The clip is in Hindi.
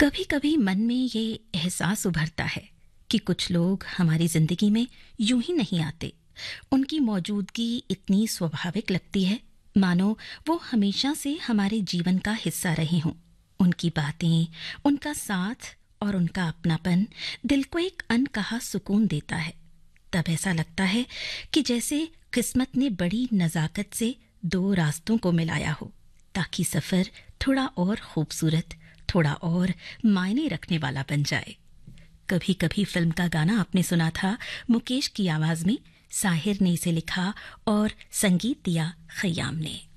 कभी कभी मन में ये एहसास उभरता है कि कुछ लोग हमारी जिंदगी में यूं ही नहीं आते। उनकी मौजूदगी इतनी स्वाभाविक लगती है, मानो वो हमेशा से हमारे जीवन का हिस्सा रहे हों। उनकी बातें, उनका साथ और उनका अपनापन दिल को एक अनकहा सुकून देता है। तब ऐसा लगता है कि जैसे किस्मत ने बड़ी नजाकत से दो रास्तों को मिलाया हो, ताकि सफर थोड़ा और खूबसूरत, थोड़ा और मायने रखने वाला बन जाए। कभी कभी फिल्म का गाना आपने सुना था मुकेश की आवाज में। साहिर ने इसे लिखा और संगीत दिया खयाम ने।